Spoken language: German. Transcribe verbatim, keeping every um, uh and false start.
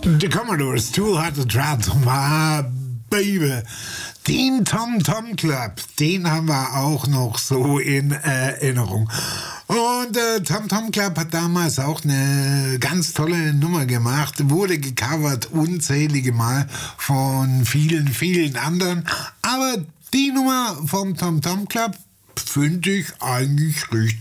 The Commodores, Too Hot to Trot, war Baby. Den Tom Tom Club, den haben wir auch noch so in Erinnerung. Und äh, Tom Tom Club hat damals auch eine ganz tolle Nummer gemacht, wurde gecovert unzählige Mal von vielen, vielen anderen. Aber die Nummer vom Tom Tom Club finde ich eigentlich richtig